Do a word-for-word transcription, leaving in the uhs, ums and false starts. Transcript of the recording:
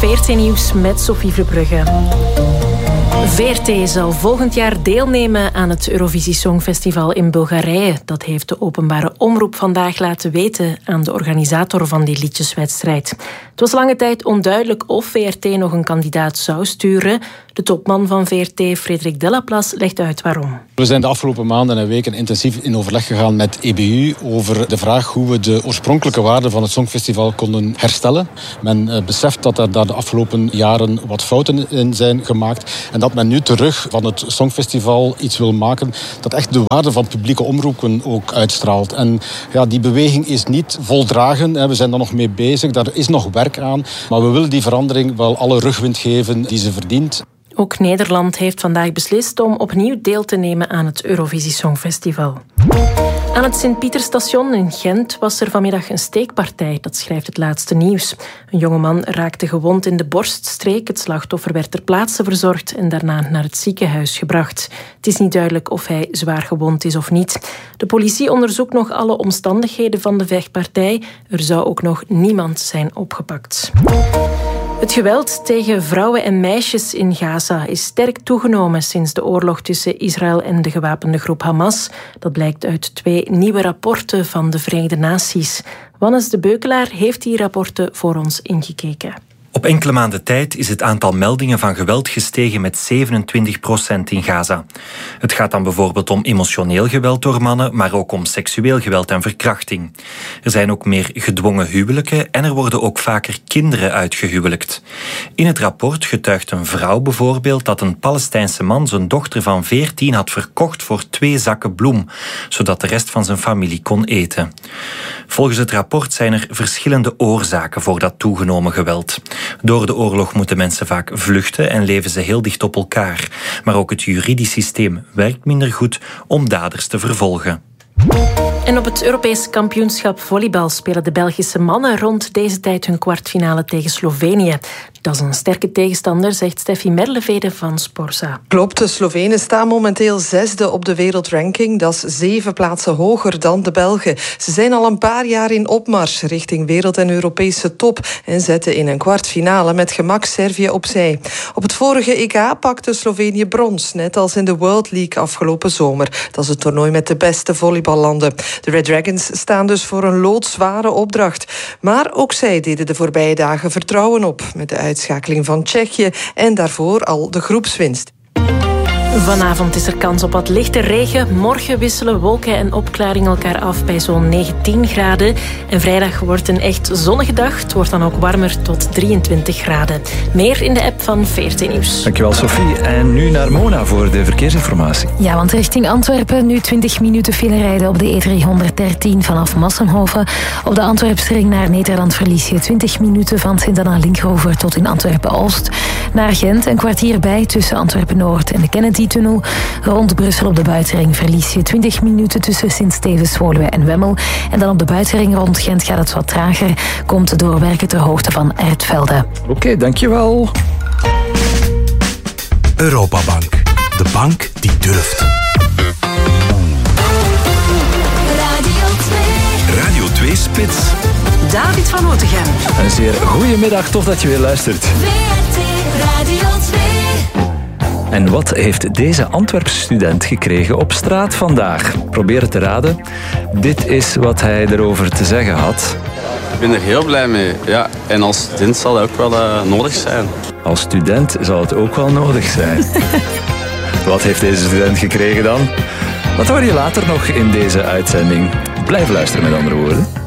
V R T-nieuws met Sophie Verbrugge. V R T zal volgend jaar deelnemen aan het Eurovisie Songfestival in Bulgarije. Dat heeft de openbare omroep vandaag laten weten aan de organisator van die liedjeswedstrijd. Het was lange tijd onduidelijk of V R T nog een kandidaat zou sturen. De topman van V R T, Frederik Delaplace, legt uit waarom. We zijn de afgelopen maanden en weken intensief in overleg gegaan met E B U over de vraag hoe we de oorspronkelijke waarde van het Songfestival konden herstellen. Men uh, beseft dat er daar de afgelopen jaren wat fouten in zijn gemaakt en dat men nu terug van het Songfestival iets wil maken dat echt de waarde van publieke omroepen ook uitstraalt. En ja, die beweging is niet voldragen. Hè. We zijn daar nog mee bezig. Daar is nog werk aan. Maar we willen die verandering wel alle rugwind geven die ze verdient. Ook Nederland heeft vandaag beslist om opnieuw deel te nemen aan het Eurovisie Songfestival. Aan het Sint-Pieterstation in Gent was er vanmiddag een steekpartij, dat schrijft het laatste nieuws. Een jongeman raakte gewond in de borststreek. Het slachtoffer werd ter plaatse verzorgd en daarna naar het ziekenhuis gebracht. Het is niet duidelijk of hij zwaar gewond is of niet. De politie onderzoekt nog alle omstandigheden van de vechtpartij. Er zou ook nog niemand zijn opgepakt. Het geweld tegen vrouwen en meisjes in Gaza is sterk toegenomen sinds de oorlog tussen Israël en de gewapende groep Hamas. Dat blijkt uit twee nieuwe rapporten van de Verenigde Naties. Wannes de Beukelaar heeft die rapporten voor ons ingekeken. Op enkele maanden tijd is het aantal meldingen van geweld gestegen met zevenentwintig procent in Gaza. Het gaat dan bijvoorbeeld om emotioneel geweld door mannen, maar ook om seksueel geweld en verkrachting. Er zijn ook meer gedwongen huwelijken en er worden ook vaker kinderen uitgehuwelijkt. In het rapport getuigt een vrouw bijvoorbeeld dat een Palestijnse man zijn dochter van veertien had verkocht voor twee zakken bloem, zodat de rest van zijn familie kon eten. Volgens het rapport zijn er verschillende oorzaken voor dat toegenomen geweld. Door de oorlog moeten mensen vaak vluchten en leven ze heel dicht op elkaar. Maar ook het juridisch systeem werkt minder goed om daders te vervolgen. En op het Europees kampioenschap volleybal spelen de Belgische mannen rond deze tijd hun kwartfinale tegen Slovenië. Dat is een sterke tegenstander, zegt Steffi Merlevede van Sporza. Klopt, de Slovenen staan momenteel zesde op de wereldranking. Dat is zeven plaatsen hoger dan de Belgen. Ze zijn al een paar jaar in opmars richting wereld- en Europese top en zetten in een kwartfinale met gemak Servië opzij. Op het vorige E K pakte Slovenië brons, net als in de World League afgelopen zomer. Dat is het toernooi met de beste volleyballanden. De Red Dragons staan dus voor een loodzware opdracht. Maar ook zij deden de voorbije dagen vertrouwen op met de uitschakeling van Tsjechië en daarvoor al de groepswinst. Vanavond is er kans op wat lichte regen. Morgen wisselen wolken en opklaring elkaar af bij zo'n negentien graden. En vrijdag wordt een echt zonnige dag. Het wordt dan ook warmer tot drieëntwintig graden. Meer in de app van V R T Nieuws. Dankjewel Sophie. En nu naar Mona voor de verkeersinformatie. Ja, want richting Antwerpen nu twintig minuten file rijden op de E driehonderddertien vanaf Massenhoven. Op de Antwerpsring naar Nederland verlies je twintig minuten van Sint-Anna-Linkhoven tot in Antwerpen-Oost. Naar Gent een kwartier bij tussen Antwerpen-Noord en de Kennedy tunnel. Rond Brussel op de buitenring verlies je twintig minuten tussen Sint-Stevens, Woluwe en Wemmel. En dan op de buitenring rond Gent gaat het wat trager. Komt door werken ter hoogte van Ertvelde. Oké, okay, dankjewel. Europabank. De bank die durft. Radio twee. Radio twee Spits. David van Otegem. Een zeer goede middag, tof dat je weer luistert. V R T Radio twee. En wat heeft deze Antwerpse student gekregen op straat vandaag? Probeer het te raden. Dit is wat hij erover te zeggen had. Ik ben er heel blij mee. Ja, en als student zal het ook wel uh, nodig zijn. Als student zal het ook wel nodig zijn. Wat heeft deze student gekregen dan? Dat hoor je later nog in deze uitzending. Blijf luisteren met andere woorden.